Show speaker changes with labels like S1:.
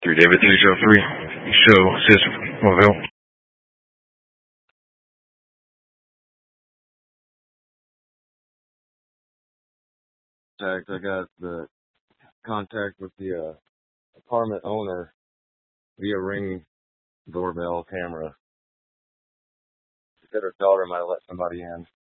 S1: 3 David 303. Show system. Mobile. I got the contact with the apartment owner via Ring doorbell camera. She said her daughter might have let somebody in.